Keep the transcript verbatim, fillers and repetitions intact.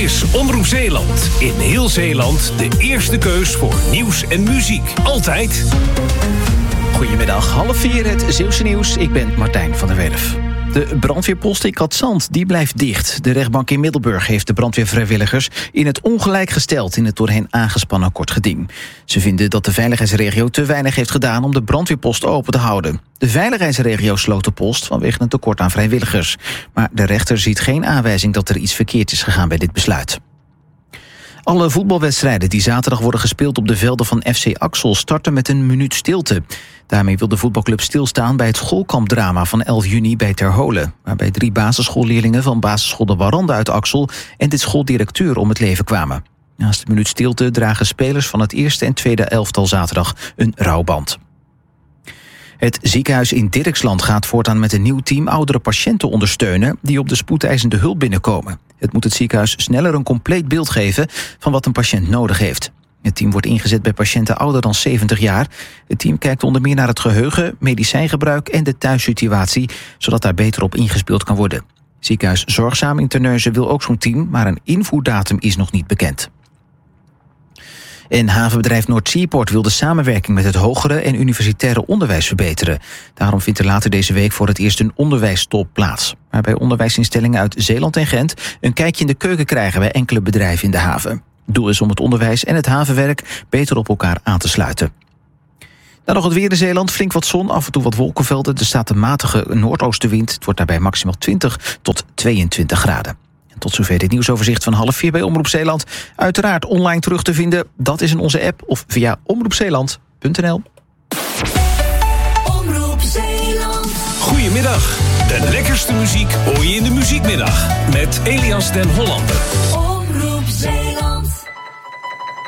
is Omroep Zeeland. In heel Zeeland de eerste keus voor nieuws en muziek. Altijd. Goedemiddag, half vier, het Zeeuwse nieuws. Ik ben Martijn van der Werf. De brandweerpost in Katzand die blijft dicht. De rechtbank in Middelburg heeft de brandweervrijwilligers in het ongelijk gesteld in het door hen aangespannen kort geding. Ze vinden dat de veiligheidsregio te weinig heeft gedaan om de brandweerpost open te houden. De veiligheidsregio sloot de post vanwege een tekort aan vrijwilligers. Maar de rechter ziet geen aanwijzing dat er iets verkeerd is gegaan bij dit besluit. Alle voetbalwedstrijden die zaterdag worden gespeeld op de velden van F C Axel starten met een minuut stilte. Daarmee wil de voetbalclub stilstaan bij het schoolkampdrama van elf juni bij Terholen, waarbij drie basisschoolleerlingen van basisschool De Warande uit Axel en dit schooldirecteur om het leven kwamen. Naast de minuut stilte dragen spelers van het eerste en tweede elftal zaterdag een rouwband. Het ziekenhuis in Dirksland gaat voortaan met een nieuw team oudere patiënten ondersteunen die op de spoedeisende hulp binnenkomen. Het moet het ziekenhuis sneller een compleet beeld geven van wat een patiënt nodig heeft. Het team wordt ingezet bij patiënten ouder dan zeventig jaar. Het team kijkt onder meer naar het geheugen, medicijngebruik en de thuissituatie, zodat daar beter op ingespeeld kan worden. Ziekenhuis Zorgzaam in Terneuzen wil ook zo'n team, maar een invoerdatum is nog niet bekend. En havenbedrijf Noordseaport wil de samenwerking met het hogere en universitaire onderwijs verbeteren. Daarom vindt er later deze week voor het eerst een onderwijstop plaats, waarbij onderwijsinstellingen uit Zeeland en Gent een kijkje in de keuken krijgen bij enkele bedrijven in de haven. Het doel is om het onderwijs en het havenwerk beter op elkaar aan te sluiten. Dan nog het weer in Zeeland. Flink wat zon, af en toe wat wolkenvelden. Er staat een matige noordoostenwind. Het wordt daarbij maximaal twintig tot tweeëntwintig graden. En tot zover dit nieuwsoverzicht van half vier bij Omroep Zeeland. Uiteraard online terug te vinden. Dat is in onze app of via omroepzeeland punt n l. Omroep Zeeland. Goedemiddag. De lekkerste muziek hoor je in de muziekmiddag. Met Elias den Hollander.